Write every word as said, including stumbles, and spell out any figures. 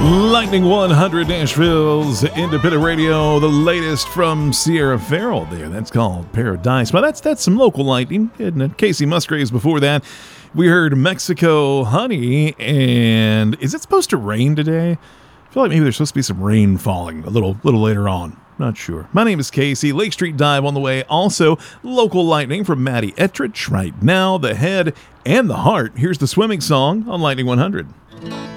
Lightning one hundred, Nashville's independent radio, the latest from Sierra Farrell there. That's called Paradise. Well, that's that's some local lightning, isn't it? Casey Musgraves before that. We heard Mexico Honey, and is it supposed to rain today? I feel like maybe there's supposed to be some rain falling a little little later on. Not sure. My name is Casey. Lake Street Dive on the way. Also, local lightning from Maddie Ettrich right now. The head and the heart. Here's the swimming song on Lightning one hundred.